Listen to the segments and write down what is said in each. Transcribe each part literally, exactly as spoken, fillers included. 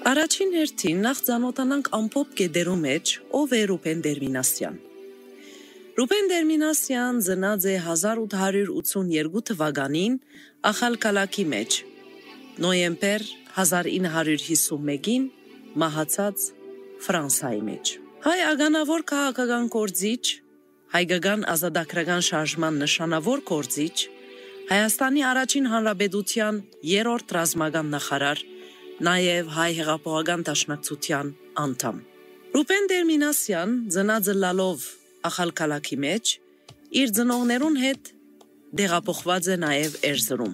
Առաջին հերթին նախ ծանոթանանք ամփոփ գեդերու մեջ ով է Ռուբեն Դերմինասյան։ Ռուբեն Դերմինասյան ծնած է հազար ութ հարյուր ութսունյոթ թվականին Ախալքալաքի մեջ, նոյեմբեր հազար ինը հարյուր հիսունմեկին մահացած Ֆրանսայի մեջ։ Հայ ագանավոր քաղաքական գործիչ, հայկական ազատագրական շարժման նշանավոր գործիչ, Հայաստանի առաջին հանրապետության երրորդ ռազմական նախարար, նաև հայ հեղափոխական դաշնակցության անդամ։ Ռուբեն Դերմինասյան ծնած լալով Ախալքալաքի մեջ իր ծնողներուն հետ դեղափոխված է նաև Էրզրում։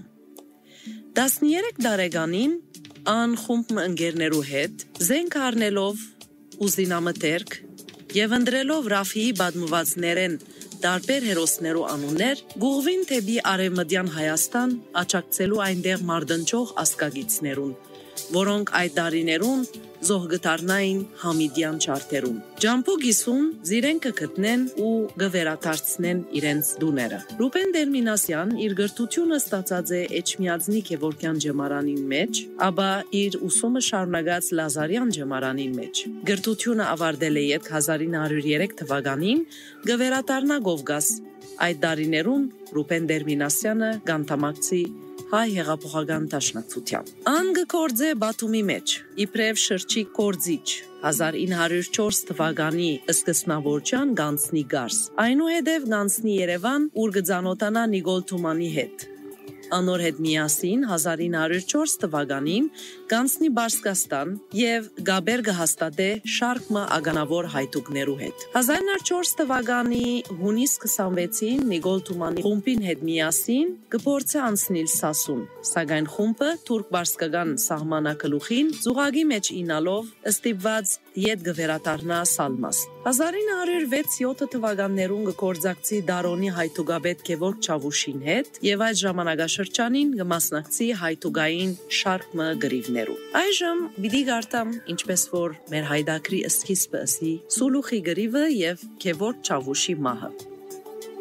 տասներեք տարեկանին ան խումբ ընկերներու հետ զենք առնելով ուզինամթերք եւ ընտրելով Ռաֆիի պատմվածներեն տարբեր հերոսներու անուններ գուղվին թեպի Արևմտյան Հայաստան աճակցելու այնտեղ մարտնչող ասկագիցներուն, որոնք այդ տարիներուն զոհգտարնային Համիդյան չարթերում։ Ջամփու գիսուն զիրենքը գտնեն ու գվերադարձնեն իրենց դուները։ Ռուբեն Դերմինասյան իր գրթությունը ստացած է Էջմիածնի Գևորգյան ջեմարանին մեջ, ապա իր ուսումը շարունակած Լազարյան ջեմարանին մեջ։ Գրթությունը ավարտել է յետ հազար ինը հարյուր երեք թվականին գվերադառնա Կովկաս։ Այդ տարիներուն Ռուբեն Դերմինասյանը գանթամակցի հայ հեղափոխական դաշնակցության։ Ան գործե Բաթումի մեջ, իբրև շրջիկ գործիչ, հազար ինը հարյուր չորս թվականի սկզբնավորջան գանցնի Գարս։ Այնուհետև գանցնի Երևան, ուր կծանոթանա Նիկոլ Թումանի հետ։ Անոր հետ միասին հազար ինը հարյուր չորս թվականին գանցնի Բարսկաստան եւ գաբեր կհաստատե շարք մը ագանավոր հայտուկներու հետ։ հազար ինը հարյուր չորս թվականի հունիս քսանվեցին Նիկոլ Թումանի խումբին հետ միասին կփորձե անցնել Սասուն, սակայն խումբը թուրք-բարսկական սահմանակլուխին զուգակի մեջ ինալով ստիպված յետ գվերադառնա Սալմաս։ հազար ինը հարյուր վեց յոթ թվականներուն կգործակցի Դարոնի հայտուկապետ Գևորգ Չավուշին հետ եւ այդ ժամանակաշրջանին կմասնակցի հայտուկային շարք մը գրիվներու։ Այժմ պիտի գարտամ ինչպես որ մեր հայդակրի սկիզբը ասի Սուլուխի գրիվը եւ Գևորգ Չավուշի մահը։